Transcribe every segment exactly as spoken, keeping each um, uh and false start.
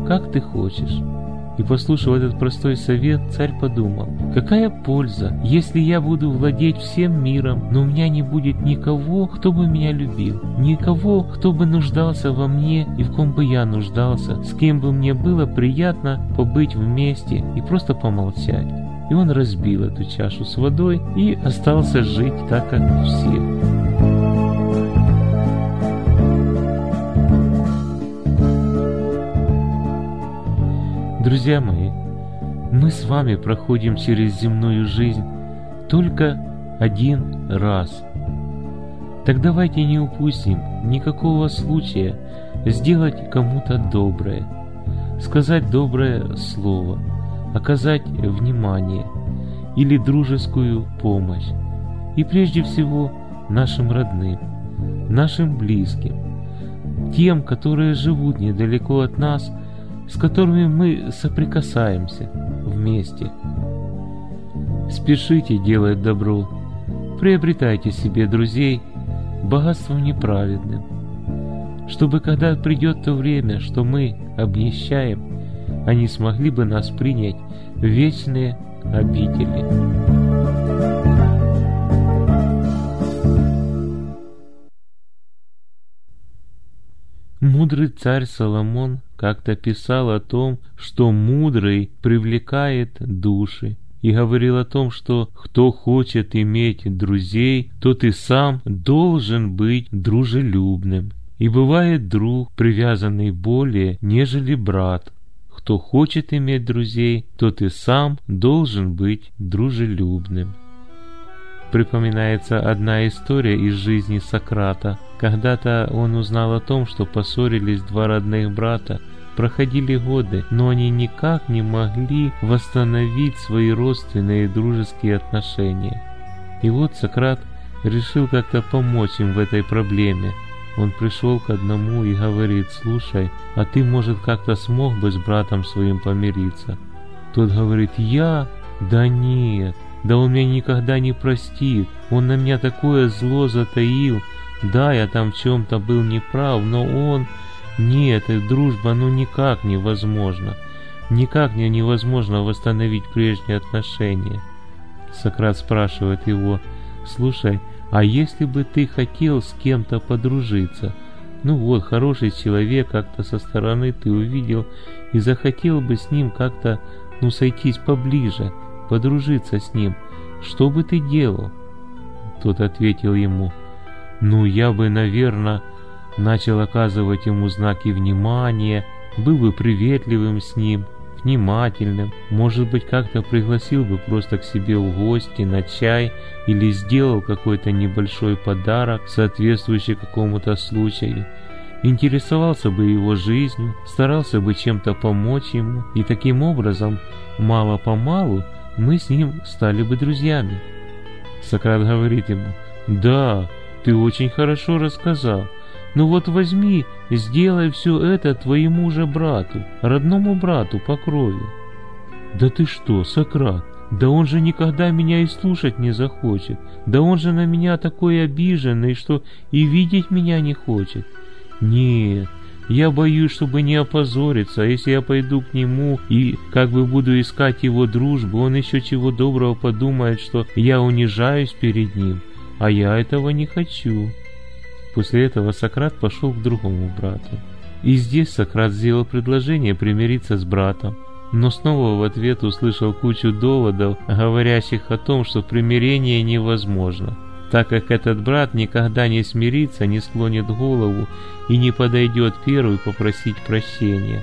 как ты хочешь». И, послушав этот простой совет, царь подумал: какая польза, если я буду владеть всем миром, но у меня не будет никого, кто бы меня любил, никого, кто бы нуждался во мне и в ком бы я нуждался, с кем бы мне было приятно побыть вместе и просто помолчать. И он разбил эту чашу с водой и остался жить так, как все. Друзья мои, мы с вами проходим через земную жизнь только один раз. Так давайте не упустим никакого случая сделать кому-то доброе, сказать доброе слово, оказать внимание или дружескую помощь. И прежде всего нашим родным, нашим близким, тем, которые живут недалеко от нас, с которыми мы соприкасаемся вместе. Спешите делать добро, приобретайте себе друзей богатством неправедным, чтобы когда придет то время, что мы обнищаем, они смогли бы нас принять в вечные обители. Мудрый царь Соломон как-то писал о том, что мудрый привлекает души, и говорил о том, что кто хочет иметь друзей, тот и сам должен быть дружелюбным. И бывает друг, привязанный более, нежели брат. Кто хочет иметь друзей, тот и сам должен быть дружелюбным. Припоминается одна история из жизни Сократа. Когда-то он узнал о том, что поссорились два родных брата. Проходили годы, но они никак не могли восстановить свои родственные и дружеские отношения. И вот Сократ решил как-то помочь им в этой проблеме. Он пришел к одному и говорит: «Слушай, а ты, может, как-то смог бы с братом своим помириться?» Тот говорит: «Я? Да нет, да он меня никогда не простит, он на меня такое зло затаил, да, я там в чем-то был неправ, но он... Нет, эта дружба, ну никак невозможно, никак не невозможно восстановить прежние отношения». Сократ спрашивает его: «Слушай, а если бы ты хотел с кем-то подружиться, ну вот, хороший человек, как-то со стороны ты увидел и захотел бы с ним как-то, ну, сойтись поближе, подружиться с ним, что бы ты делал?» Тот ответил ему: «Ну, я бы, наверное, начал оказывать ему знаки внимания, был бы приветливым с ним, внимательным, может быть, как-то пригласил бы просто к себе в гости на чай или сделал какой-то небольшой подарок, соответствующий какому-то случаю, интересовался бы его жизнью, старался бы чем-то помочь ему, и таким образом, мало-помалу, мы с ним стали бы друзьями». Сократ говорит ему: «Да, ты очень хорошо рассказал. Ну вот возьми, сделай все это твоему же брату, родному брату по крови». «Да ты что, Сократ? Да он же никогда меня и слушать не захочет. Да он же на меня такой обиженный, что и видеть меня не хочет. Нет, я боюсь, чтобы не опозориться, а если я пойду к нему и как бы буду искать его дружбу, он еще чего доброго подумает, что я унижаюсь перед ним, а я этого не хочу». После этого Сократ пошел к другому брату. И здесь Сократ сделал предложение примириться с братом, но снова в ответ услышал кучу доводов, говорящих о том, что примирение невозможно, так как этот брат никогда не смирится, не склонит голову и не подойдет первый попросить прощения.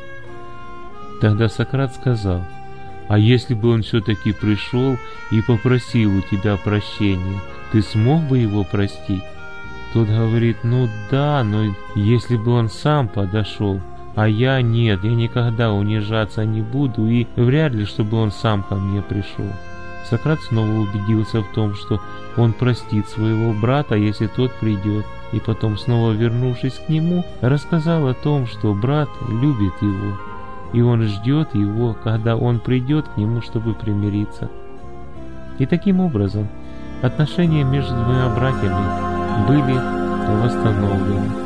Тогда Сократ сказал: «А если бы он все-таки пришел и попросил у тебя прощения, ты смог бы его простить?» Тот говорит: «Ну да, но если бы он сам подошел, а я нет, я никогда унижаться не буду, и вряд ли, чтобы он сам ко мне пришел». Сократ снова убедился в том, что он простит своего брата, если тот придет, и потом, снова вернувшись к нему, рассказал о том, что брат любит его, и он ждет его, когда он придет к нему, чтобы примириться. И таким образом отношения между двумя братьями были восстановлены.